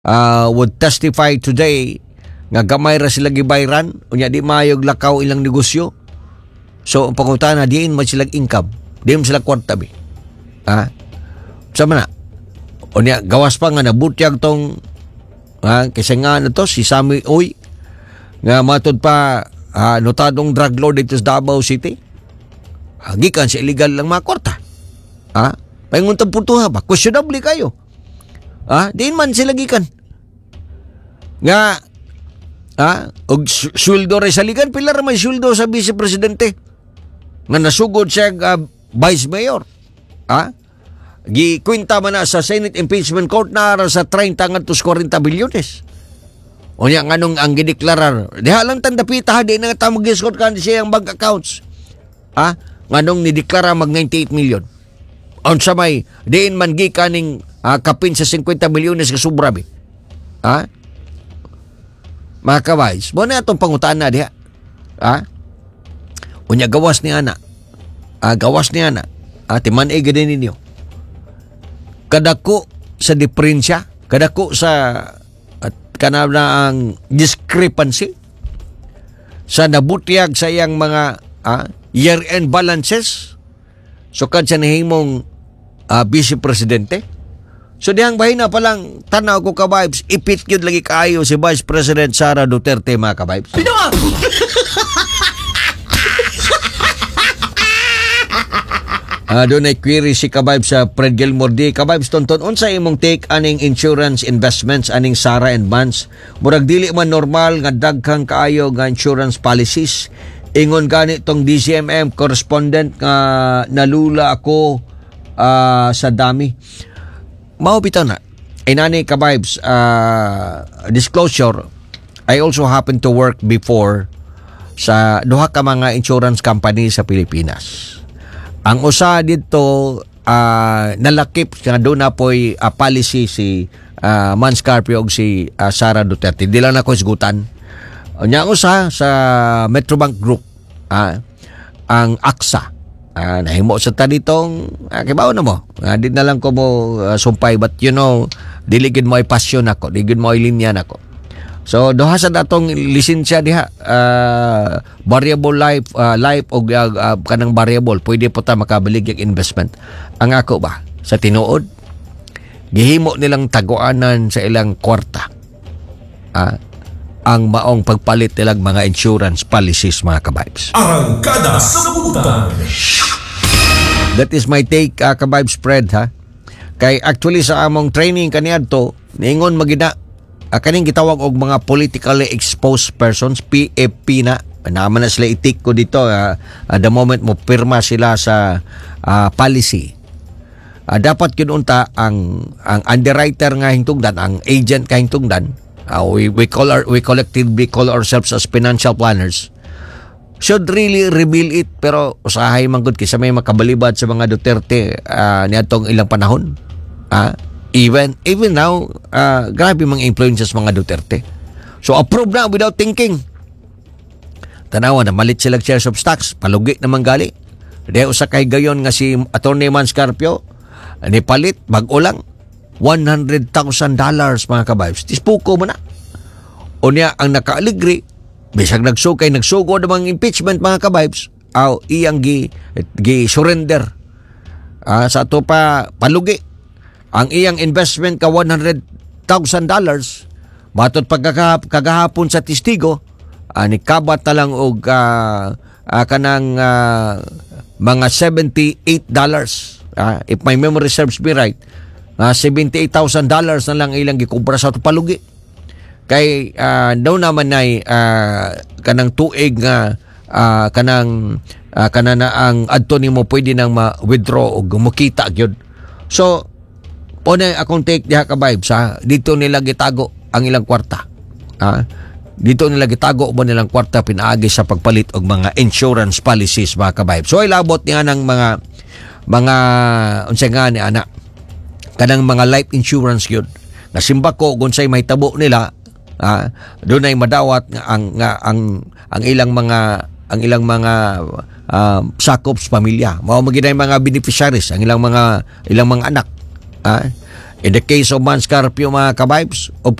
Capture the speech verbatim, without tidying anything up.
uh, would testify today nga gamay ra sila gibayran unya di mayog lakaw ilang negosyo. So ang pangutana diin man sila income, di man sila kwarta bi. Ha? Sama na. Unya gawas pa nga nabutyag tong ha, kasi nga na to si Sammy Uy nga matod pa uh, notadong drug lord dito sa Davao City. Gikan sa illegal lang mga kwarta. Ha? Painguntang putuha ba? Questionable kayo. Ha? Diin man sila gikan. Nga ha? Og sweldo rin sa ligan, pila ra may sweldo sa Vice Presidente. Nga nasugod siya uh, Vice Mayor. Ha? Gikwinta man na sa Senate Impeachment Court na sa thirty ngadto forty bilyones. O niya nganong ang gideklarar. Diha lang tandapita ha, di na nga tamag gisgot ka siya ang bank accounts. Ha? Nganong nideklara mag ninety-eight million. On sa may, diin man gikaning uh, kapin sa fifty milyones ka sobra bi. Ha? Mga kabays, mo na itong pangutaan na diha. Ha? Unya gawas ni ana. Ah, gawas ni ana. Ah, timan-ig din ninyo. Kadako sa diferensya, kadako sa at kanang ang discrepancy sa nabutyag sa iyang mga ah, year-end balances. So kad sa nahimong ah, Vice Presidente. So dihang bahin na palang tanaw ko ka-vibes, ipit yun lagi kaayo si Vice President Sara Duterte mga ka-vibes. Pinawa! Uh, doon ay query si ka-vibes sa Fred Gilmore di. Ka-vibes tonton, unsa imong take aning insurance investments aning Sara and Vance? Murag dili man normal nga daghang kaayo nga insurance policies. Ingon gani tong D C M M correspondent nga nalula ako uh, sa dami. Mao bitaw na. Inani ka-vibes, uh, disclosure, I also happen to work before sa duha ka mga insurance company sa Pilipinas. Ang usa dito uh, nalakip nga doon na po'y uh, policy si uh, Man Scarpio og si uh, Sara Duterte. Di lang ako isgutan. Nya usa sa Metrobank Group, uh, ang A X A. Uh, nahimo sa tanitong uh, kibaw na mo. Uh, di na lang ko mo uh, sumpay, but you know, diligid mo ay pasyon ako, diligid mo ay linya nako. So duha sa datong lisensya diha, uh, variable life uh, life o uh, uh, kanang variable pwede po ta makabalig yung investment. Ang ako ba sa tinuod gihimo nilang taguanan sa ilang kwarta uh, ang maong pagpalit nilang mga insurance policies mga ka-vibes. Arangkada sa Butan. That is my take uh, ka-vibes spread ha. Kay actually sa among training kaniadto ningon magina uh, kaning gitawag og mga politically exposed persons, P F P na. Naman na sila itik ko dito uh, uh, the moment mo pirma sila sa uh, policy. Uh, dapat kinunta ang ang underwriter nga hingtungdan, ang agent ka hingtungdan. Uh, we we call our we collectively call ourselves as financial planners. Should really reveal it, pero usahay man gud kisa may makabalibad sa mga Duterte uh, niadtong ilang panahon. Ah, uh, even even now uh, grabe mga influences mga Duterte. So approve na without thinking. Tanawa na malit sila shares of stocks, palugi naman gali. Dahil usa kay gayon nga si Attorney Man Scarpio ni palit bag-o lang one hundred thousand dollars mga ka-vibes. Tispuko mo na. Unya ang nakaaligri, bisag nagsukay, nagsugod ang impeachment mga ka-vibes, aw iyang gi, gi surrender. Ah, sa to pa palugi. Ang iyang investment ka one hundred thousand dollars, matod pagkakahap, kagahapon sa testigo, ah, ni kabat na lang og uh, uh, kanang uh, mga seventy-eight dollars. Ah, if my memory serves me right, Uh, seventy-eight thousand dollars na lang ilang gikumpra sa palugi. Kay uh, daw naman ay uh, kanang tuig nga uh, kanang uh, kanana ang adto nimo pwede nang ma-withdraw o gumukita gyud. So pone akong take diha ka vibes ha, dito nila gitago ang ilang kwarta. Ha? Dito nila gitago mo nilang kwarta pinaagi sa pagpalit og mga insurance policies mga ka vibes. So ilabot niya ng mga mga unsa nga ni ana kanang mga life insurance yun. Nasimba ko kung sa'y may tabo nila, ah, doon ay madawat ang, nga, ang, ang ilang mga ang ilang mga uh, sakops pamilya. Mao magina mga beneficiaries, ang ilang mga ilang mga anak. Ah, In the case of Manscarpio mga kabibes, of